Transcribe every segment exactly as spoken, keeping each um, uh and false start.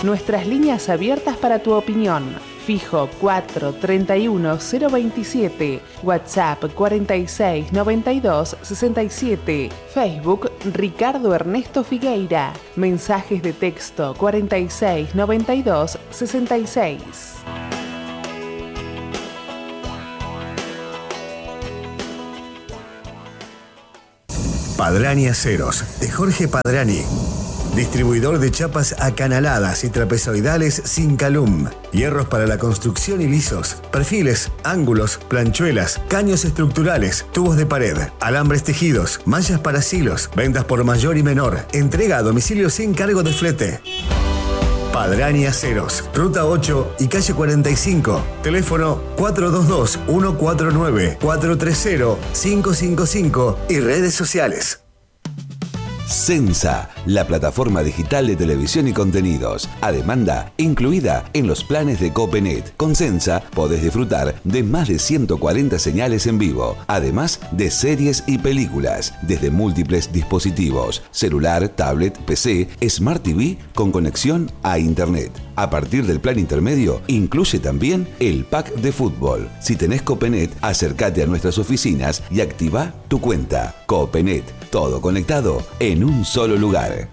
Nuestras líneas abiertas para tu opinión. Fijo cuatro treinta y uno cero veintisiete, WhatsApp cuarenta y seis noventa y dos sesenta y siete, Facebook Ricardo Ernesto Figueira, mensajes de texto cuarenta y seis noventa y dos sesenta y seis. Padrani Aceros, de Jorge Padrani. Distribuidor de chapas acanaladas y trapezoidales sin calum. Hierros para la construcción y lisos. Perfiles, ángulos, planchuelas, caños estructurales, tubos de pared, alambres tejidos, mallas para silos. Ventas por mayor y menor. Entrega a domicilio sin cargo de flete. Padrani Aceros, Ruta ocho y calle cuarenta y cinco. Teléfono cuatro dos dos, uno cuatro nueve, cuatro tres cero, cinco cinco cinco y redes sociales. Sensa, la plataforma digital de televisión y contenidos, a demanda incluida en los planes de Copenet. Con Sensa podés disfrutar de más de ciento cuarenta señales en vivo, además de series y películas, desde múltiples dispositivos, celular, tablet, P C, Smart T V con conexión a Internet. A partir del plan intermedio, incluye también el pack de fútbol. Si tenés Copenet, acércate a nuestras oficinas y activa tu cuenta. Copenet, todo conectado en un solo lugar.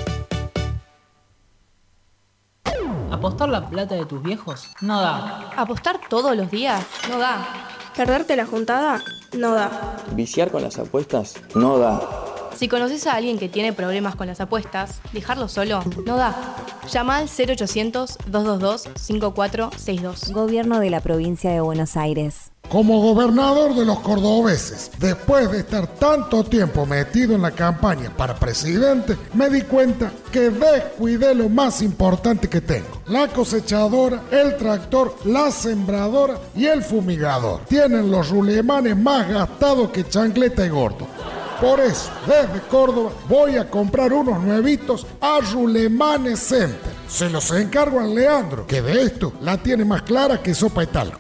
¿Apostar la plata de tus viejos? No da. ¿Apostar todos los días? No da. ¿Perderte la juntada? No da. ¿Viciar con las apuestas? No da. Si conoces a alguien que tiene problemas con las apuestas, dejarlo solo no da. Llama al cero ochocientos, dos dos dos, cinco cuatro seis dos. Gobierno de la Provincia de Buenos Aires. Como gobernador de los cordobeses, después de estar tanto tiempo metido en la campaña para presidente, me di cuenta que descuidé lo más importante que tengo. La cosechadora, el tractor, la sembradora y el fumigador. Tienen los rulemanes más gastados que chancleta y gordo. Por eso, desde Córdoba, voy a comprar unos nuevitos a Rulemanes Center. Se los encargo a Leandro, que de esto la tiene más clara que sopa y talco.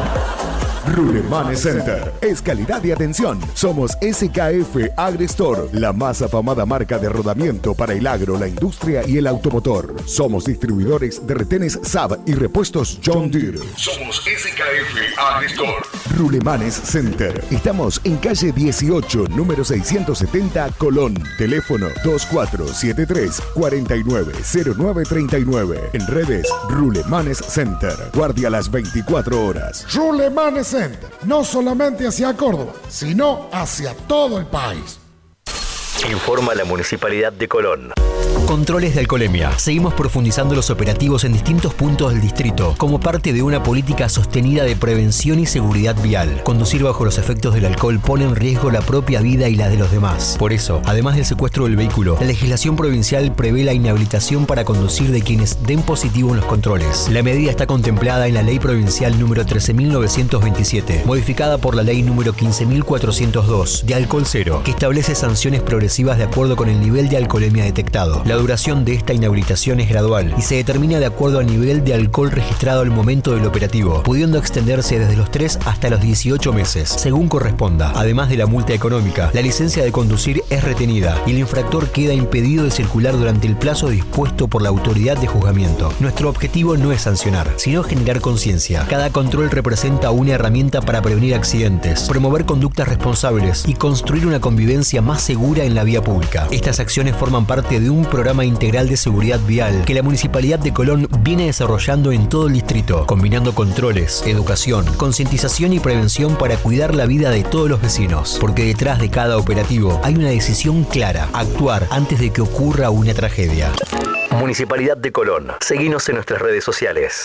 Rulemanes Center es calidad y atención. Somos S K F Agrestore, la más afamada marca de rodamiento para el agro, la industria y el automotor. Somos distribuidores de retenes S A B y repuestos John Deere. Somos S K F Agrestore. Rulemanes Center. Estamos en calle dieciocho, número seiscientos setenta, Colón. Teléfono dos cuatro siete tres, cuatro nueve cero nueve tres nueve. En redes, Rulemanes Center. Guardia las veinticuatro horas. Rulemanes Center. No solamente hacia Córdoba, sino hacia todo el país. Informa la Municipalidad de Colón. Controles de alcoholemia. Seguimos profundizando los operativos en distintos puntos del distrito como parte de una política sostenida de prevención y seguridad vial. Conducir bajo los efectos del alcohol pone en riesgo la propia vida y la de los demás. Por eso, además del secuestro del vehículo, la legislación provincial prevé la inhabilitación para conducir de quienes den positivo en los controles. La medida está contemplada en la Ley Provincial número trece mil novecientos veintisiete, modificada por la Ley número quince mil cuatrocientos dos de alcohol cero, que establece sanciones progresivas de acuerdo con el nivel de alcoholemia detectado. La duración de esta inhabilitación es gradual y se determina de acuerdo al nivel de alcohol registrado al momento del operativo, pudiendo extenderse desde los tres hasta los dieciocho meses, según corresponda. Además de la multa económica, la licencia de conducir es retenida y el infractor queda impedido de circular durante el plazo dispuesto por la autoridad de juzgamiento. Nuestro objetivo no es sancionar, sino generar conciencia. Cada control representa una herramienta para prevenir accidentes, promover conductas responsables y construir una convivencia más segura en la vía pública. Estas acciones forman parte de un programa integral de seguridad vial que la Municipalidad de Colón viene desarrollando en todo el distrito, combinando controles, educación, concientización y prevención para cuidar la vida de todos los vecinos. Porque detrás de cada operativo hay una decisión clara: actuar antes de que ocurra una tragedia. Municipalidad de Colón. Seguinos en nuestras redes sociales.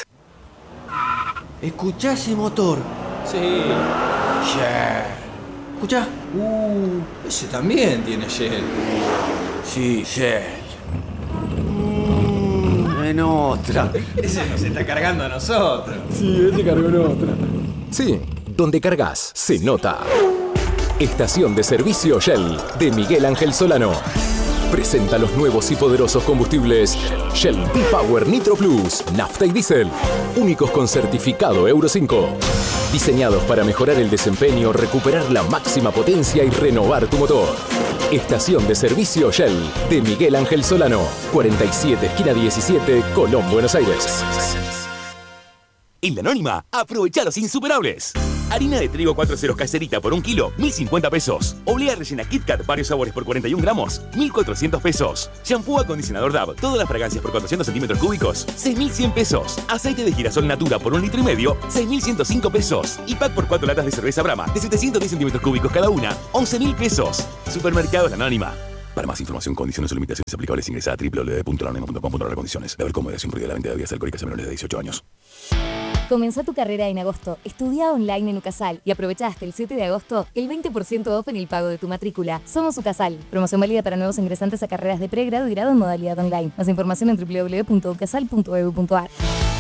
¿Escuchá ese motor? Sí. Yeah. ¿Escuchá? Uh, ese también tiene Shell. Sí, Shell. En otra. Ese nos está cargando a nosotros. Sí, ese cargó en otra. Sí, donde cargas se nota. Estación de servicio Shell de Miguel Ángel Solano. Presenta los nuevos y poderosos combustibles Shell V-Power Nitro Plus, nafta y diésel, únicos con certificado Euro cinco. Diseñados para mejorar el desempeño, recuperar la máxima potencia y renovar tu motor. Estación de servicio Shell de Miguel Ángel Solano. cuarenta y siete, esquina diecisiete, Colón, Buenos Aires. En La Anónima, aprovecha los insuperables. Harina de trigo cuatro ceros caserita por un kilo, mil cincuenta pesos. Oblea rellena Kit Kat varios sabores por cuarenta y un gramos, mil cuatrocientos pesos. Shampoo acondicionador D A V, todas las fragancias por cuatrocientos centímetros cúbicos, seis mil cien pesos. Aceite de girasol Natura por un litro y medio, seis mil ciento cinco pesos. Y pack por cuatro latas de cerveza Brahma de setecientos diez centímetros cúbicos cada una, once mil pesos. Supermercados La Anónima. Para más información, condiciones o limitaciones aplicables, ingresa a doble u doble u doble u punto la anónima punto com punto a r condiciones. Deber moderación prohibida la venta de bebidas alcohólicas a menores de dieciocho años. Comenzá tu carrera en agosto. Estudia online en UCASAL y aprovecha hasta el siete de agosto el veinte por ciento off en el pago de tu matrícula. Somos UCASAL. Promoción válida para nuevos ingresantes a carreras de pregrado y grado en modalidad online. Más información en doble u doble u doble u punto ucasal punto e d u punto a r.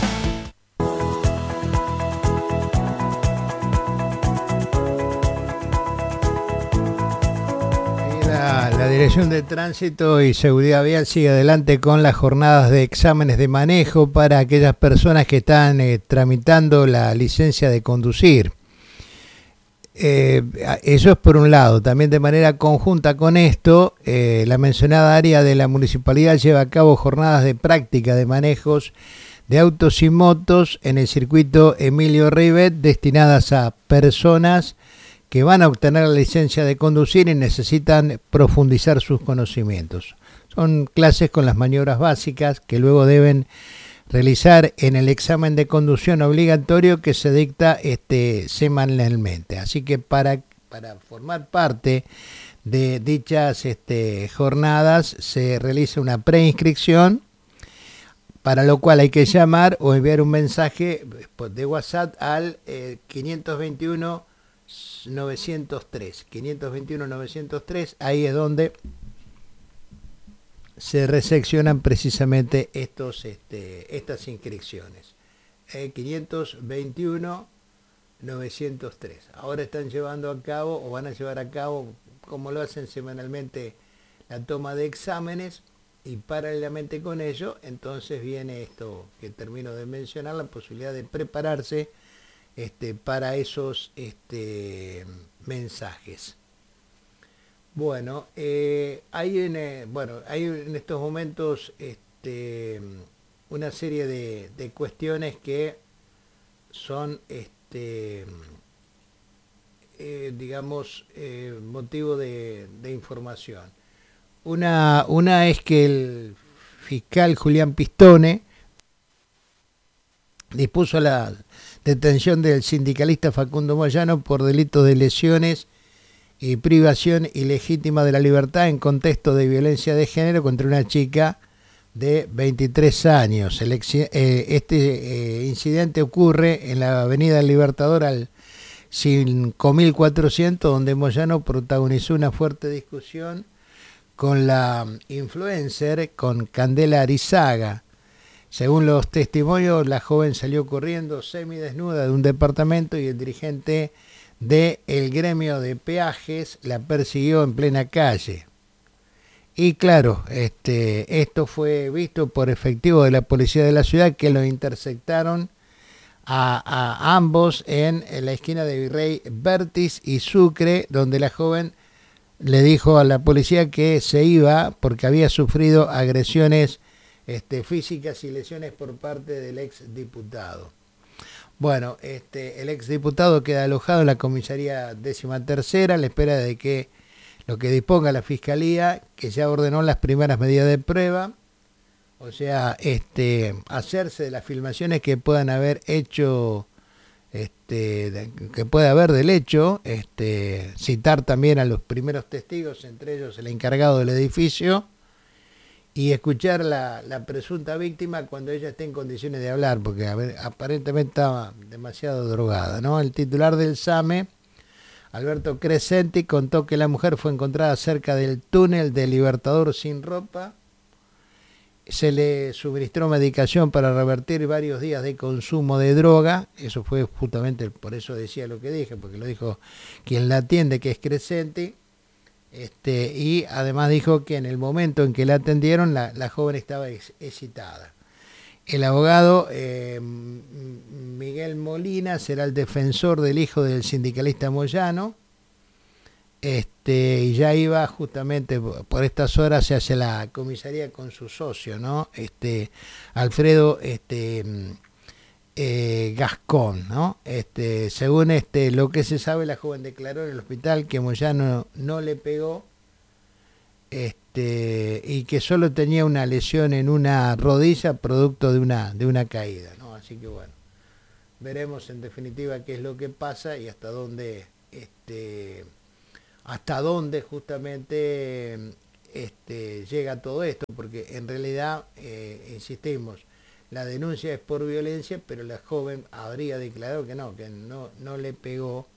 La, la Dirección de Tránsito y Seguridad Vial sigue adelante con las jornadas de exámenes de manejo para aquellas personas que están eh, tramitando la licencia de conducir. Eh, eso es por un lado. También de manera conjunta con esto, eh, la mencionada área de la municipalidad lleva a cabo jornadas de práctica de manejos de autos y motos en el circuito Emilio Rivet destinadas a personas que van a obtener la licencia de conducir y necesitan profundizar sus conocimientos. Son clases con las maniobras básicas que luego deben realizar en el examen de conducción obligatorio que se dicta este, semanalmente. Así que para, para formar parte de dichas este, jornadas se realiza una preinscripción, para lo cual hay que llamar o enviar un mensaje de WhatsApp al eh, quinientos veintiuno novecientos tres, quinientos veintiuno novecientos tres, ahí es donde se reseccionan precisamente estos, este, estas inscripciones. Eh, quinientos veintiuno novecientos tres. Ahora están llevando a cabo, o van a llevar a cabo, como lo hacen semanalmente, la toma de exámenes, y paralelamente con ello, entonces viene esto que termino de mencionar, la posibilidad de prepararse Este, para esos este, mensajes. Bueno, eh, hay, en, eh, bueno, hay en estos momentos este, una serie de, de cuestiones que son, este, eh, digamos, eh, motivo de, de información. Una, una es que el fiscal Julián Pistone dispuso la detención del sindicalista Facundo Moyano por delitos de lesiones y privación ilegítima de la libertad en contexto de violencia de género contra una chica de veintitrés años. El, eh, este eh, incidente ocurre en la avenida del Libertador al cinco mil cuatrocientos, donde Moyano protagonizó una fuerte discusión con la influencer, con Candela Arizaga. Según los testimonios, la joven salió corriendo semidesnuda de un departamento y el dirigente del gremio de peajes la persiguió en plena calle. Y claro, este, esto fue visto por efectivos de la policía de la ciudad, que lo interceptaron a, a ambos en, en la esquina de Virrey Vértiz y Sucre, donde la joven le dijo a la policía que se iba porque había sufrido agresiones Este, físicas y lesiones por parte del ex diputado. Bueno, este, el ex diputado queda alojado en la comisaría décima tercera a la espera de que lo que disponga la fiscalía, que ya ordenó las primeras medidas de prueba, o sea, este, hacerse de las filmaciones que puedan haber hecho, este, que pueda haber del hecho, este, citar también a los primeros testigos, entre ellos el encargado del edificio, y escuchar la, la presunta víctima cuando ella esté en condiciones de hablar, porque a ver, aparentemente estaba demasiado drogada, ¿no? El titular del SAME, Alberto Crescenti, contó que la mujer fue encontrada cerca del túnel del Libertador sin ropa. Se le suministró medicación para revertir varios días de consumo de droga. Eso fue justamente, por eso decía lo que dije, porque lo dijo quien la atiende, que es Crescenti. Este, y además dijo que en el momento en que la atendieron, la, la joven estaba ex, excitada. El abogado eh, Miguel Molina será el defensor del hijo del sindicalista Moyano. Este, y ya iba justamente por estas horas hacia la comisaría con su socio, ¿no? Este, Alfredo este, eh, Gascón, ¿no? Este, según este, lo que se sabe, la joven declaró en el hospital que Moyano no le pegó, este, y que solo tenía una lesión en una rodilla producto de una, de una caída, ¿no? Así que bueno, veremos en definitiva qué es lo que pasa y hasta dónde este hasta dónde justamente este, llega todo esto, porque en realidad, eh, insistimos, la denuncia es por violencia, pero la joven habría declarado que no, que no, no le pegó,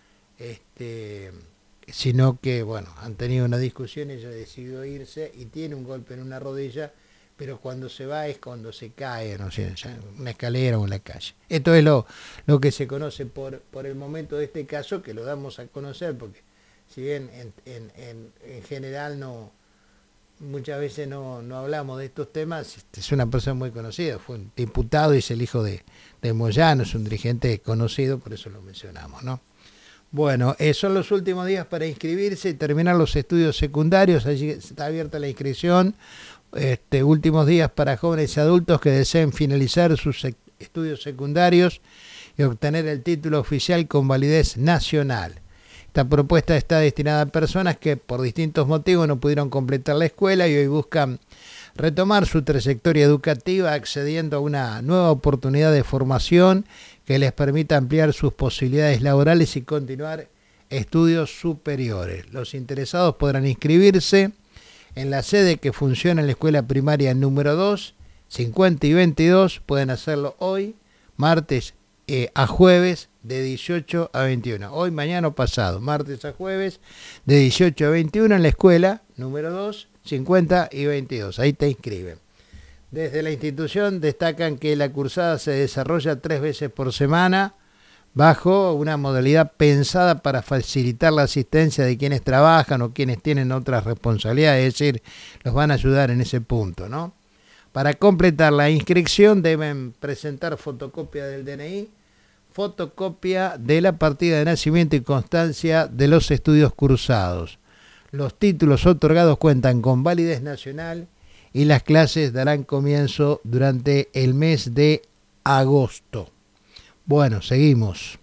este, sino que, bueno, han tenido una discusión, ella decidió irse y tiene un golpe en una rodilla, pero cuando se va es cuando se cae, no sé, ya en una escalera o en la calle. Esto es lo, lo que se conoce por, por el momento de este caso, que lo damos a conocer, porque si bien en, en, en, en general no muchas veces no, no hablamos de estos temas, este, es una persona muy conocida, fue un diputado y es el hijo de, de Moyano, es un dirigente conocido, por eso lo mencionamos, ¿no? Bueno, eh, son los últimos días para inscribirse y terminar los estudios secundarios, allí está abierta la inscripción, este, últimos días para jóvenes y adultos que deseen finalizar sus estudios secundarios y obtener el título oficial con validez nacional. Esta propuesta está destinada a personas que por distintos motivos no pudieron completar la escuela y hoy buscan retomar su trayectoria educativa accediendo a una nueva oportunidad de formación que les permita ampliar sus posibilidades laborales y continuar estudios superiores. Los interesados podrán inscribirse en la sede que funciona en la escuela primaria número dos, cincuenta y veintidós, pueden hacerlo hoy, martes eh, a jueves, de dieciocho a veintiuno. Hoy, mañana o pasado, martes a jueves, de dieciocho a veintiuno en la escuela número dos, cincuenta y veintidós. Ahí te inscriben. Desde la institución destacan que la cursada se desarrolla tres veces por semana bajo una modalidad pensada para facilitar la asistencia de quienes trabajan o quienes tienen otras responsabilidades, es decir, los van a ayudar en ese punto, ¿no? Para completar la inscripción deben presentar fotocopia del D N I, fotocopia de la partida de nacimiento y constancia de los estudios cursados. Los títulos otorgados cuentan con validez nacional y las clases darán comienzo durante el mes de agosto. Bueno, seguimos.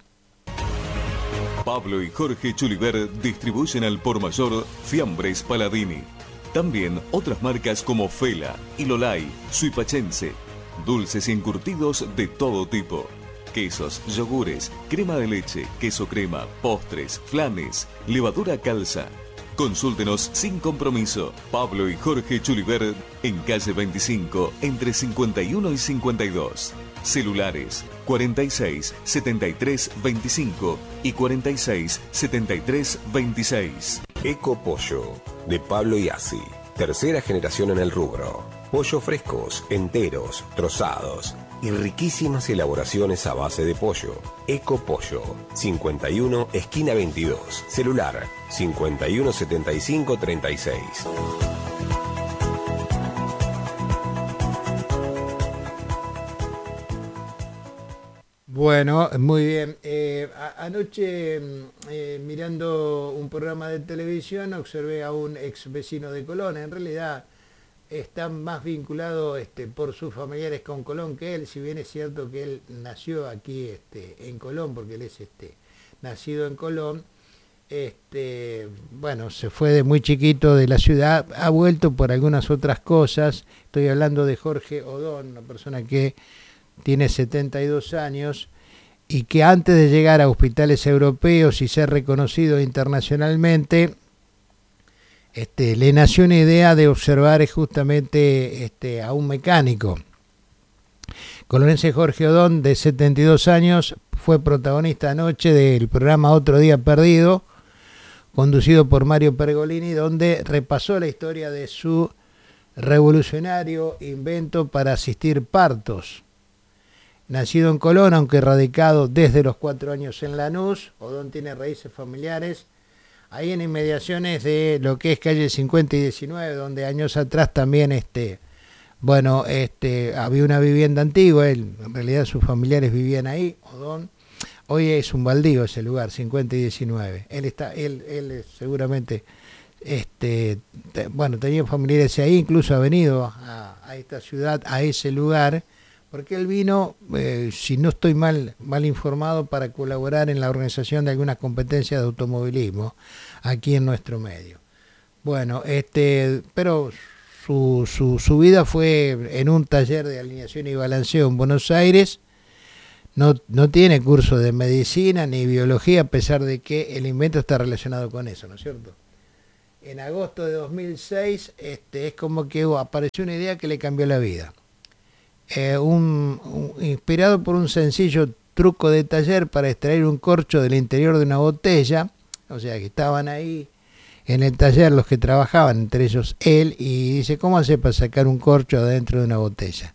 Pablo y Jorge Chuliver distribuyen al por mayor Fiambres Paladini. También otras marcas como Fela, Ilolai, Suipachense. Dulces y encurtidos de todo tipo. Quesos, yogures, crema de leche, queso crema, postres, flanes, levadura calza. Consúltenos sin compromiso. Pablo y Jorge Chuliver en calle veinticinco, entre cincuenta y uno y cincuenta y dos. Celulares cuarenta y seis, setenta y tres, veinticinco y cuarenta y seis, setenta y tres, veintiséis. Eco Pollo, de Pablo y Asi. Tercera generación en el rubro. Pollo frescos, enteros, trozados y riquísimas elaboraciones a base de pollo. Eco Pollo, cincuenta y uno, esquina veintidós. Celular cincuenta y uno, setenta y cinco, treinta y seis. Bueno, muy bien. Eh, a, anoche, eh, mirando un programa de televisión, observé a un ex vecino de Colón. En realidad está más vinculado este, por sus familiares con Colón que él, si bien es cierto que él nació aquí este, en Colón, porque él es este, nacido en Colón. Este, bueno, se fue de muy chiquito de la ciudad, ha vuelto por algunas otras cosas. Estoy hablando de Jorge Odón, una persona que tiene setenta y dos años y que antes de llegar a hospitales europeos y ser reconocido internacionalmente, este, le nació una idea de observar justamente este, a un mecánico. Colonense Jorge Odón, de setenta y dos años, fue protagonista anoche del programa Otro Día Perdido, conducido por Mario Pergolini, donde repasó la historia de su revolucionario invento para asistir partos. Nacido en Colón, aunque radicado desde los cuatro años en Lanús, Odón tiene raíces familiares ahí en inmediaciones de lo que es calle cincuenta y diecinueve, donde años atrás también este, bueno, este, había una vivienda antigua, él, en realidad sus familiares vivían ahí, Odón. Hoy es un baldío ese lugar, cincuenta y diecinueve. Él está, él, él seguramente, este, te, bueno, tenía familiares ahí, incluso ha venido a, a esta ciudad, a ese lugar, porque él vino, eh, si no estoy mal, mal informado, para colaborar en la organización de algunas competencias de automovilismo aquí en nuestro medio. Bueno, este, pero su, su, su vida fue en un taller de alineación y balanceo en Buenos Aires. No, no tiene curso de medicina ni biología, a pesar de que el invento está relacionado con eso, ¿no es cierto? En agosto de dos mil seis este, es como que oh, apareció una idea que le cambió la vida. Eh, un, un, inspirado por un sencillo truco de taller para extraer un corcho del interior de una botella, o sea que estaban ahí en el taller los que trabajaban, entre ellos él, y dice, ¿cómo hace para sacar un corcho adentro de una botella?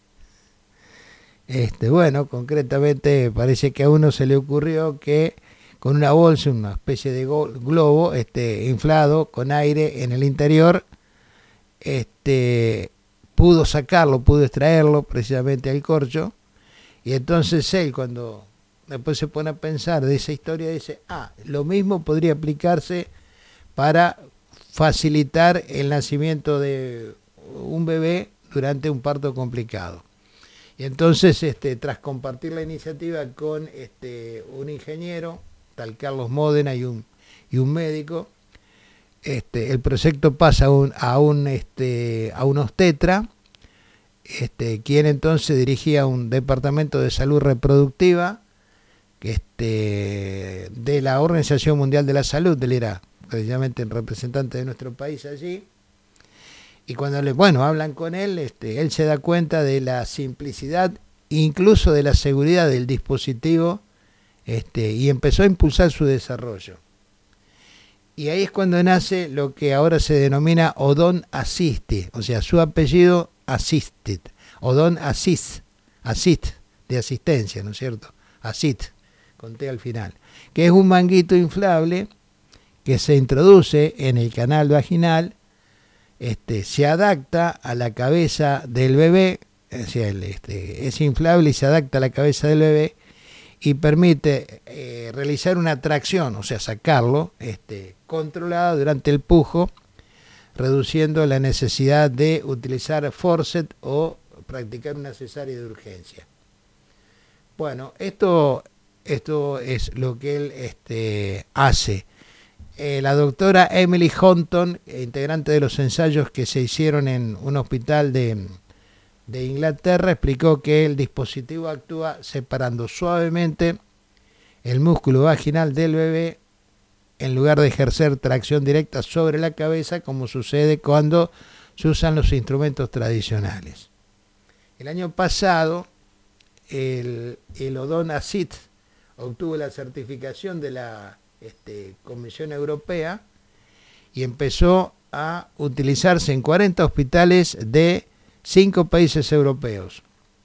Este, bueno, concretamente parece que a uno se le ocurrió que con una bolsa, una especie de globo este, inflado con aire en el interior, este, pudo sacarlo, pudo extraerlo precisamente al corcho, y entonces él cuando después se pone a pensar de esa historia dice, ah, lo mismo podría aplicarse para facilitar el nacimiento de un bebé durante un parto complicado. Y entonces, este, tras compartir la iniciativa con este, un ingeniero, tal Carlos Módena, y un, y un médico, este, el proyecto pasa a un, a un, este, a un obstetra, este, quien entonces dirigía un departamento de salud reproductiva este, de la Organización Mundial de la Salud. Él era precisamente el representante de nuestro país allí. Y cuando le, bueno, hablan con él, este, él se da cuenta de la simplicidad, incluso de la seguridad del dispositivo, este, y empezó a impulsar su desarrollo. Y ahí es cuando nace lo que ahora se denomina Odon Assist, o sea, su apellido Assisted, Odon Assist, Assist, de asistencia, ¿no es cierto? Assist, con T al final, que es un manguito inflable que se introduce en el canal vaginal. Este, se adapta a la cabeza del bebé, o sea, el, este, es inflable y se adapta a la cabeza del bebé y permite eh, realizar una tracción, o sea, sacarlo este, controlada durante el pujo, reduciendo la necesidad de utilizar forceps o practicar una cesárea de urgencia. Bueno, esto, esto es lo que él este, hace. Eh, la doctora Emily Hunton, integrante de los ensayos que se hicieron en un hospital de, de Inglaterra, explicó que el dispositivo actúa separando suavemente el músculo vaginal del bebé en lugar de ejercer tracción directa sobre la cabeza, como sucede cuando se usan los instrumentos tradicionales. El año pasado, el, el Odon Assist obtuvo la certificación de la Este, Comisión Europea y empezó a utilizarse en cuarenta hospitales de cinco países europeos.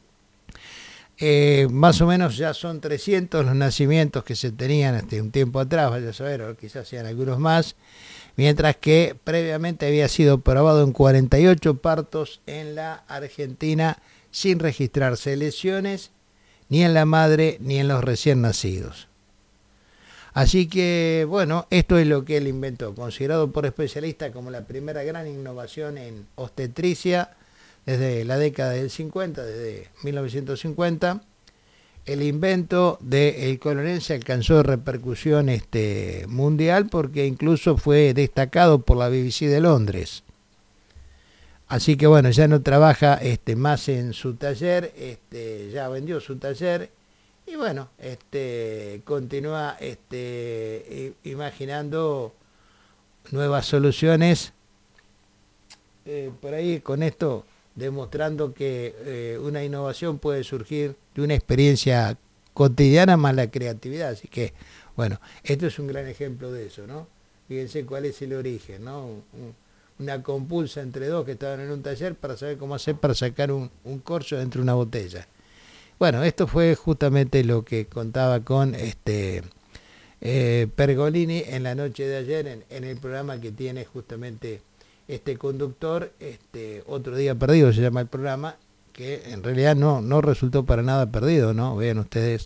Eh, más o menos ya son trescientos los nacimientos que se tenían hasta un tiempo atrás, vaya a saber, o quizás sean algunos más, mientras que previamente había sido probado en cuarenta y ocho partos en la Argentina sin registrarse lesiones ni en la madre ni en los recién nacidos. Así que, bueno, esto es lo que él inventó, considerado por especialistas como la primera gran innovación en obstetricia desde la década del cincuenta, desde mil novecientos cincuenta. El invento del colonense alcanzó repercusión este, mundial porque incluso fue destacado por la B B C de Londres. Así que, bueno, ya no trabaja este, más en su taller, este, ya vendió su taller. Y bueno, este, continúa este, imaginando nuevas soluciones, eh, por ahí con esto demostrando que eh, una innovación puede surgir de una experiencia cotidiana más la creatividad. Así que, bueno, esto es un gran ejemplo de eso, ¿no? Fíjense cuál es el origen, ¿no? Un, una compulsa entre dos que estaban en un taller para saber cómo hacer para sacar un, un corcho dentro de una botella. Bueno, esto fue justamente lo que contaba con este eh, Pergolini en la noche de ayer en, en el programa que tiene justamente este conductor, este Otro Día Perdido se llama el programa, que en realidad no, no resultó para nada perdido, ¿no? Vean ustedes,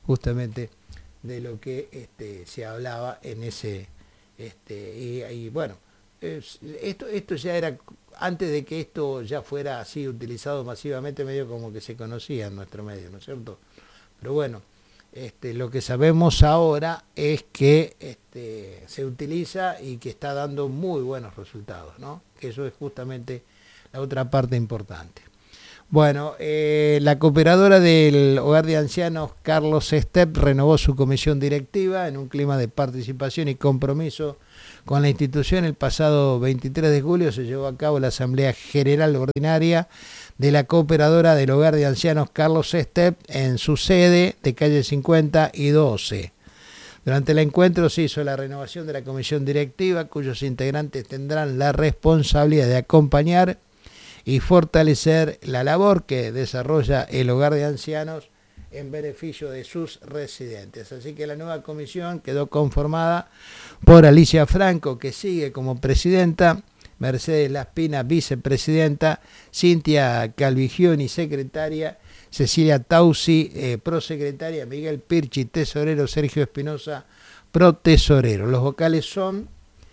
justamente de lo que este, se hablaba en ese, este, y, y bueno, es, esto, esto ya era, antes de que esto ya fuera así utilizado masivamente, medio como que se conocía en nuestro medio, ¿no es cierto? Pero bueno, este, lo que sabemos ahora es que este, se utiliza y que está dando muy buenos resultados, ¿no? Que eso es justamente la otra parte importante. Bueno, eh, la cooperadora del Hogar de Ancianos Carlos Estep renovó su comisión directiva en un clima de participación y compromiso con la institución. El pasado veintitrés de julio se llevó a cabo la Asamblea General Ordinaria de la cooperadora del Hogar de Ancianos Carlos Estep en su sede de calle cincuenta y doce. Durante el encuentro se hizo la renovación de la comisión directiva, cuyos integrantes tendrán la responsabilidad de acompañar y fortalecer la labor que desarrolla el Hogar de Ancianos en beneficio de sus residentes. Así que la nueva comisión quedó conformada por Alicia Franco, que sigue como presidenta, Mercedes Laspina, vicepresidenta, Cintia Calvigioni, secretaria, Cecilia Tausi, eh, prosecretaria, Miguel Pirchi, tesorero, Sergio Espinosa, protesorero. Los vocales son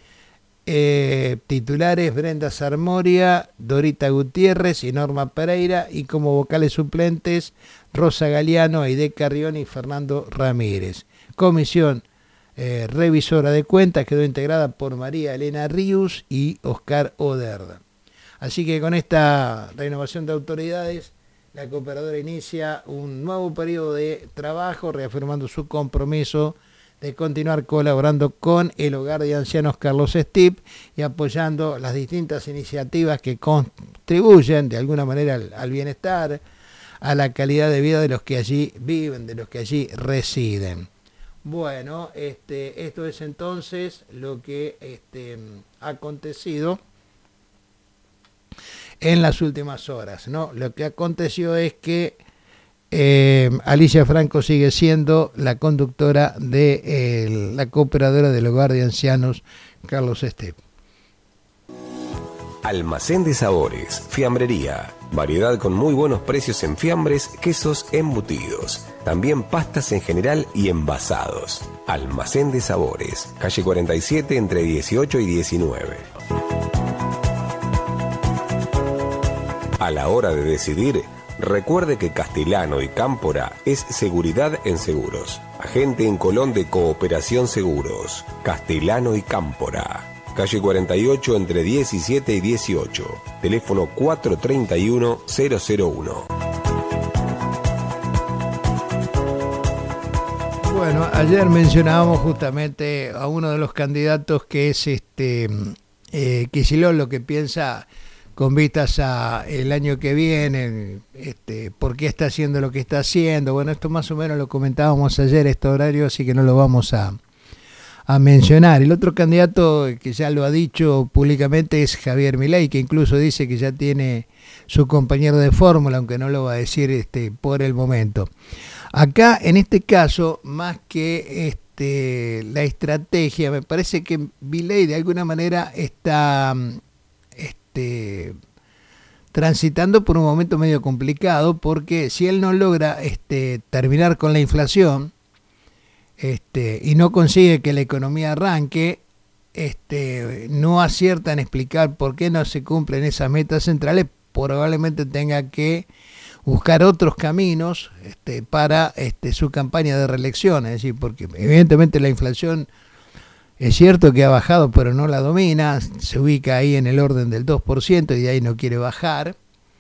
eh, titulares Brenda Sarmoria, Dorita Gutiérrez y Norma Pereira, y como vocales suplentes Rosa Galeano, Aide Carrión y Fernando Ramírez. Comisión eh, revisora de cuentas quedó integrada por María Elena Ríos y Oscar Oderda. Así que con esta renovación de autoridades, la cooperadora inicia un nuevo periodo de trabajo, reafirmando su compromiso de continuar colaborando con el Hogar de Ancianos Carlos Estep y apoyando las distintas iniciativas que contribuyen de alguna manera al, al bienestar, a la calidad de vida de los que allí viven, de los que allí residen. Bueno, este, esto es entonces lo que este, ha acontecido en las últimas horas, ¿no? Lo que aconteció es que eh, Alicia Franco sigue siendo la conductora de eh, la cooperadora del Hogar de Ancianos Carlos Estep. Almacén de Sabores, Fiambrería. Variedad con muy buenos precios en fiambres, quesos, embutidos. También pastas en general y envasados. Almacén de Sabores, calle cuarenta y siete entre dieciocho y diecinueve. A la hora de decidir, recuerde que Castellano y Cámpora es seguridad en seguros. Agente en Colón de Cooperación Seguros. Castellano y Cámpora. Calle cuarenta y ocho entre diecisiete y dieciocho. Teléfono cuatro treinta y uno cero cero uno. Bueno, ayer mencionábamos justamente a uno de los candidatos que es este eh, Kicillof, lo que piensa con vistas a el año que viene, este, por qué está haciendo lo que está haciendo. Bueno, esto más o menos lo comentábamos ayer, este horario, así que no lo vamos a, a mencionar. El otro candidato que ya lo ha dicho públicamente es Javier Milei, que incluso dice que ya tiene su compañero de fórmula, aunque no lo va a decir este, por el momento. Acá, en este caso, más que este, la estrategia, me parece que Milei de alguna manera está este, transitando por un momento medio complicado, porque si él no logra este, terminar con la inflación este, y no consigue que la economía arranque, este, no acierta en explicar por qué no se cumplen esas metas centrales, probablemente tenga que buscar otros caminos este, para este, su campaña de reelección, es decir, porque evidentemente la inflación es cierto que ha bajado, pero no la domina, se ubica ahí en el orden del dos por ciento y de ahí no quiere bajar,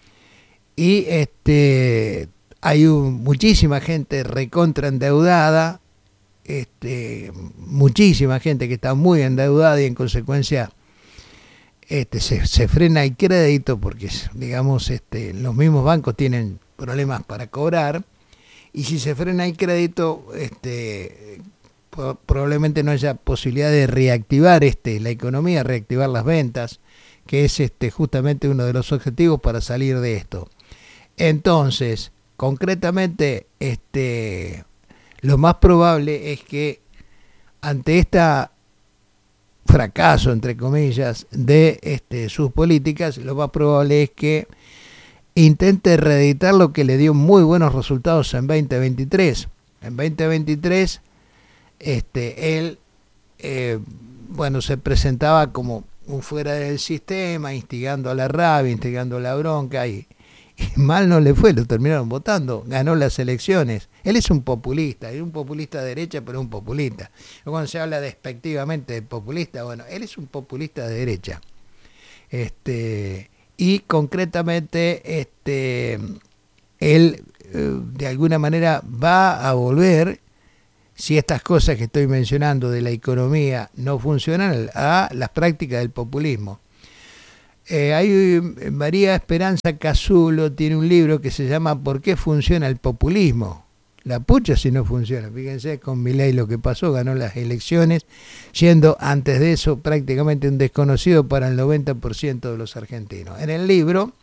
y este, hay un, muchísima gente recontra endeudada, este, muchísima gente que está muy endeudada y en consecuencia Este, se, se frena el crédito porque, digamos, este, los mismos bancos tienen problemas para cobrar, y si se frena el crédito, este, po- probablemente no haya posibilidad de reactivar este, la economía, reactivar las ventas, que es este, justamente uno de los objetivos para salir de esto. Entonces, concretamente, este, lo más probable es que ante esta fracaso, entre comillas, de este, sus políticas, lo más probable es que intente reeditar lo que le dio muy buenos resultados en veinte veintitrés, En veinte veintitrés, este, él, eh, bueno, se presentaba como un fuera del sistema, instigando a la rabia, instigando a la bronca, y, y mal no le fue, lo terminaron votando, ganó las elecciones. Él es un populista, es un populista de derecha, pero un populista. Cuando se habla despectivamente de populista, bueno, él es un populista de derecha. Este, y concretamente, este, él eh, de alguna manera va a volver, si estas cosas que estoy mencionando de la economía no funcionan, a las prácticas del populismo. Eh, hay María Esperanza Casulo tiene un libro que se llama ¿Por qué funciona el populismo? La pucha si no funciona. Fíjense con Milei lo que pasó, ganó las elecciones, siendo antes de eso prácticamente un desconocido para el noventa por ciento de los argentinos. En el libro,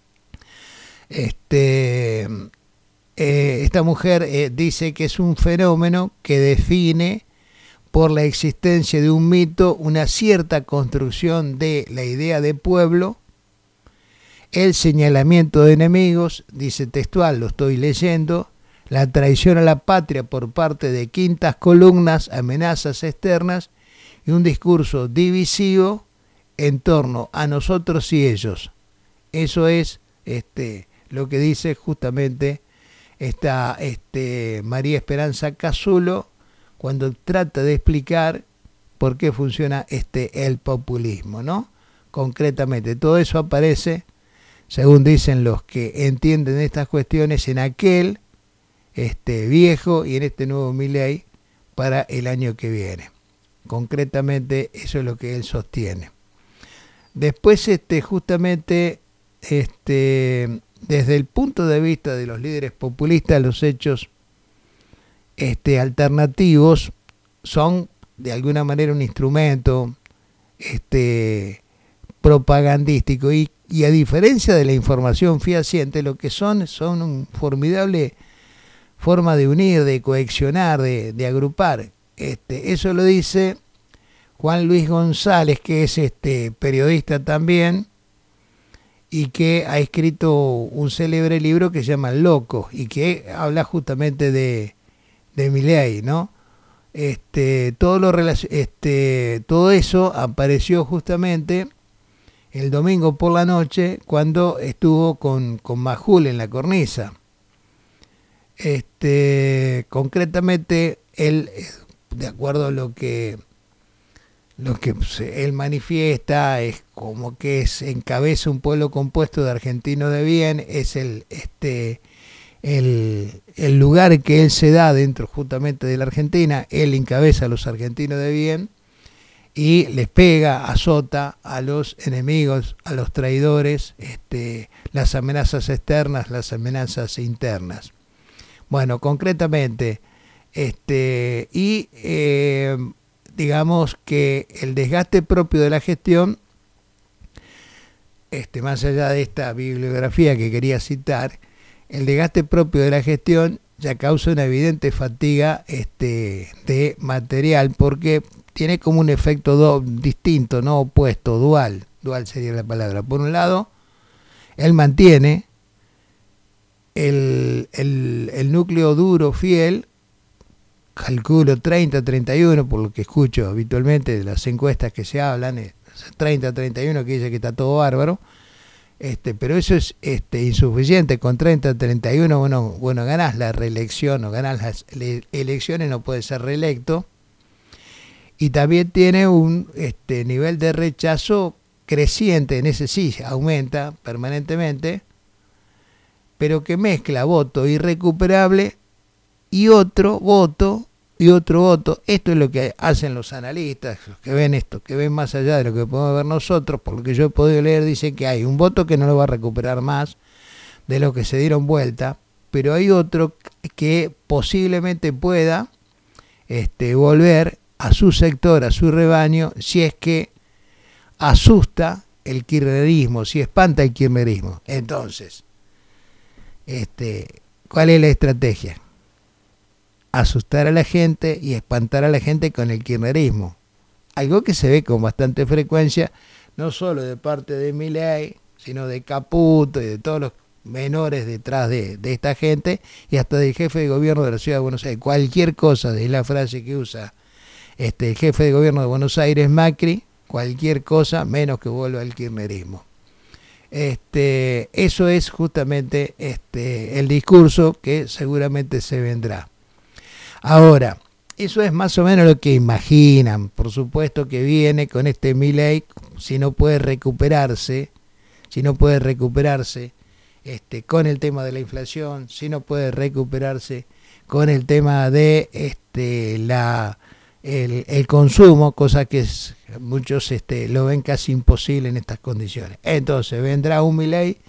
este, eh, esta mujer eh, dice que es un fenómeno que define por la existencia de un mito una cierta construcción de la idea de pueblo, el señalamiento de enemigos, dice textual, lo estoy leyendo, la traición a la patria por parte de quintas columnas, amenazas externas y un discurso divisivo en torno a nosotros y ellos. Eso es este, lo que dice justamente esta este, María Esperanza Casulo cuando trata de explicar por qué funciona este el populismo, ¿no? Concretamente, todo eso aparece, según dicen los que entienden estas cuestiones, en aquel este viejo y en este nuevo Milei para el año que viene. Concretamente eso es lo que él sostiene. Después este justamente este desde el punto de vista de los líderes populistas, los hechos este alternativos son de alguna manera un instrumento este propagandístico y, y a diferencia de la información fehaciente, lo que son son un formidable forma de unir, de cohesionar, de, de agrupar. Este, eso lo dice Juan Luis González, que es este periodista también y que ha escrito un célebre libro que se llama Locos y que habla justamente de, de Milei, ¿no? Este, todo, lo, este, todo eso apareció justamente el domingo por la noche cuando estuvo con, con Majul en la cornisa. Este, concretamente él, de acuerdo a lo que lo que él manifiesta, es como que es encabeza un pueblo compuesto de argentinos de bien, es el este el, el lugar que él se da dentro justamente de la Argentina, él encabeza a los argentinos de bien y les pega, azota a los enemigos, a los traidores, este, las amenazas externas, las amenazas internas. Bueno, concretamente, este, y eh, digamos que el desgaste propio de la gestión, este, más allá de esta bibliografía que quería citar, el desgaste propio de la gestión ya causa una evidente fatiga este, de material, porque tiene como un efecto do, distinto, no opuesto, dual, dual sería la palabra. Por un lado, él mantiene El, el, el núcleo duro, fiel, calculo treinta, treinta y uno, por lo que escucho habitualmente de las encuestas que se hablan, treinta, treinta y uno que dice que está todo bárbaro, este, pero eso es este, insuficiente. Con treinta, treinta y uno, bueno, bueno, ganás la reelección o ganás las elecciones, no puedes ser reelecto, y también tiene un este, nivel de rechazo creciente, en ese sí, aumenta permanentemente, pero que mezcla voto irrecuperable y otro voto, y otro voto. Esto es lo que hacen los analistas, los que ven esto, que ven más allá de lo que podemos ver nosotros. Por lo que yo he podido leer, dice que hay un voto que no lo va a recuperar más de lo que se dieron vuelta, pero hay otro que posiblemente pueda este, volver a su sector, a su rebaño, si es que asusta el kirchnerismo, si espanta el kirchnerismo. Entonces, Este, ¿cuál es la estrategia? Asustar a la gente y espantar a la gente con el kirchnerismo. Algo que se ve con bastante frecuencia, no solo de parte de Milei, sino de Caputo y de todos los menores detrás de, de esta gente y hasta del jefe de gobierno de la ciudad de Buenos Aires. Cualquier cosa, de la frase que usa este, el jefe de gobierno de Buenos Aires, Macri, cualquier cosa menos que vuelva al kirchnerismo. Este, eso es justamente este, el discurso que seguramente se vendrá. Ahora, eso es más o menos lo que imaginan. Por supuesto que viene con este Milei, si no puede recuperarse, si no puede recuperarse este, con el tema de la inflación, si no puede recuperarse con el tema de este, la, el, el consumo, cosa que es, muchos este, lo ven casi imposible en estas condiciones. Entonces vendrá un Milei